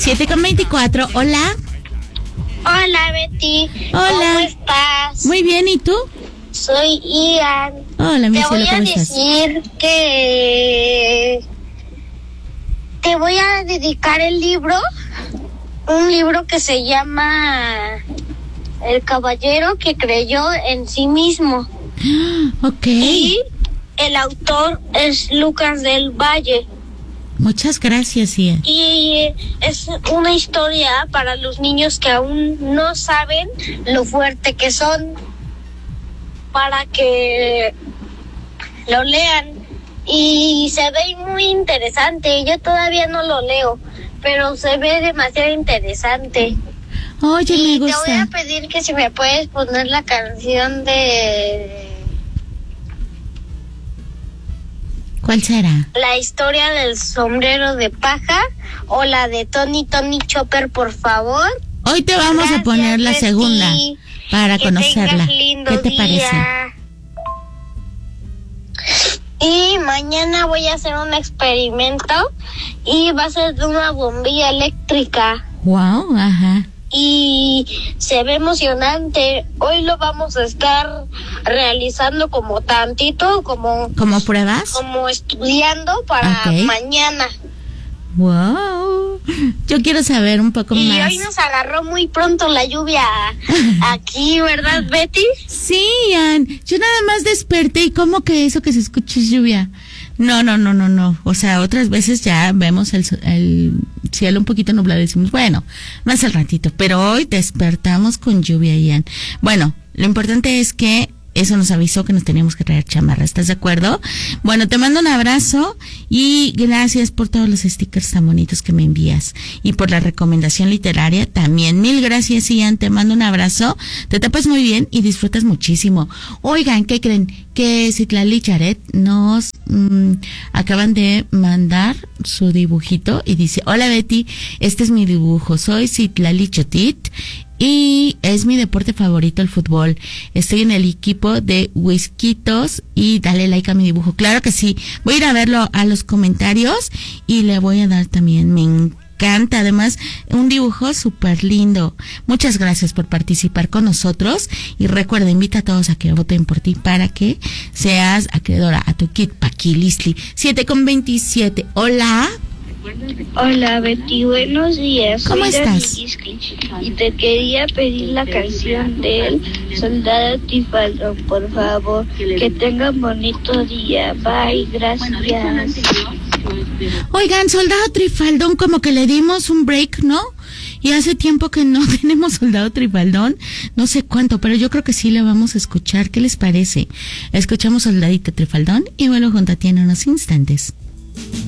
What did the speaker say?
7:24. Hola. Hola, Betty. Hola. ¿Cómo estás? Muy bien, ¿y tú? Soy Ian. Hola, mi Te voy cielo, a ¿cómo estás? decir que te voy a dedicar un libro que se llama El caballero que creyó en sí mismo. Ok. Y el autor es Lucas del Valle. Muchas gracias, Ian. Y es una historia para los niños que aún no saben lo fuerte que son, para que lo lean. Y se ve muy interesante. Yo todavía no lo leo, pero se ve demasiado interesante. Oye, Y me te voy a gusta. pedir que si me puedes poner la canción de ¿Cuál será? La historia del sombrero de paja o la de Tony Chopper, por favor. Hoy te vamos Gracias, a poner la Betty. segunda para Que conocerla. tengas lindo ¿Qué te día. parece? Y mañana voy a hacer un experimento y va a ser de una bombilla eléctrica. Wow, ajá. Y se ve emocionante. Hoy lo vamos a estar realizando como tantito, como ¿Pruebas? estudiando para Ok. mañana. Wow. Yo quiero saber un poco Y más. hoy nos agarró muy pronto la lluvia aquí, ¿verdad, Betty? Sí, Ian. Yo nada más desperté y ¿cómo que eso que se escucha es lluvia? No. O sea, otras veces ya vemos el cielo un poquito nublado y decimos, bueno, más al ratito. Pero hoy despertamos con lluvia, Ian. Bueno, lo importante es que eso nos avisó que nos teníamos que traer chamarra. ¿Estás de acuerdo? Bueno, te mando un abrazo y gracias por todos los stickers tan bonitos que me envías. Y por la recomendación literaria también. Mil gracias, Ian. Te mando un abrazo. Te tapas muy bien y disfrutas muchísimo. Oigan, ¿qué creen? Que Citlali Charet nos acaban de mandar su dibujito y dice, hola Betty, este es mi dibujo. Soy Citlali Chotit. Y es mi deporte favorito el fútbol. Estoy en el equipo de Huisquitos y dale like a mi dibujo. Claro que sí. Voy a ir a verlo a los comentarios y le voy a dar también. Me encanta. Además, un dibujo súper lindo. Muchas gracias por participar con nosotros. Y recuerda, invita a todos a que voten por ti para que seas acreedora a tu kit Paquilistli. 7:27. Hola. Hola, Betty, buenos días. ¿Cómo Soy estás? Dani Iski, y te quería pedir la canción del Soldado Trifaldón, por favor. Que tengan bonito día. Bye, gracias. Oigan, Soldado Trifaldón, como que le dimos un break, ¿no? Y hace tiempo que no tenemos Soldado Trifaldón, no sé cuánto, pero yo creo que sí le vamos a escuchar. ¿Qué les parece? Escuchamos Soldadito Trifaldón y vuelvo junto a ti en unos instantes.